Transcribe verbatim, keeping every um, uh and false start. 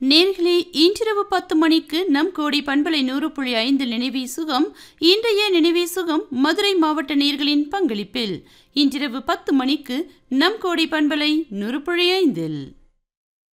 நேர்களே, இன்றிரவு பத்து மணிக்கு நம் கோடி பண்பலை நூறு புள்ளி ஐந்து நினைவே சுகம். இன்றைய நினைவே சுகம் மதுரை மாவட்ட நேர்களின் பங்களிப்பில் இன்றிரவு பத்து மணிக்கு நம் கோடி பண்பலை நூறு புள்ளி ஐந்தில்